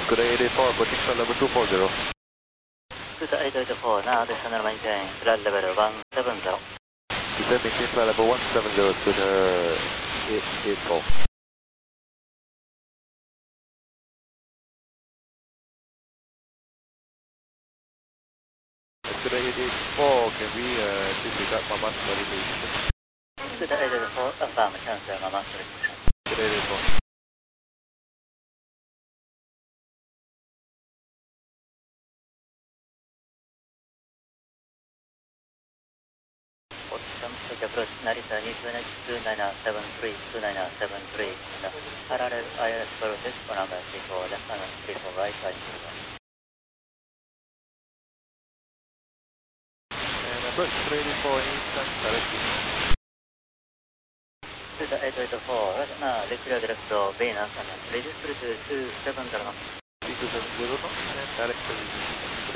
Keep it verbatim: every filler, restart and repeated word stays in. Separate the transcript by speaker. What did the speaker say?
Speaker 1: Good eight eight four, protection level two four zero.
Speaker 2: Good eight eight four, now additional maintain flight level one seven zero.
Speaker 1: Descend maintain flight level one seven zero to the eight eight four. Good eight eight four, can we uh, disregard Mama solicitation?
Speaker 2: Good eight eight four, affirm, cancel Mama solicitation.
Speaker 1: Good eight eight four.
Speaker 2: Approach Narita two nine seven three, two nine seven three, parallel I L S process for number three four, left and three four right, right
Speaker 1: And approach three eight four, instant direction.
Speaker 2: Delta eight eight four, right now, declare direct to Venus and register to two seven zero.
Speaker 1: two seven zero, and direct to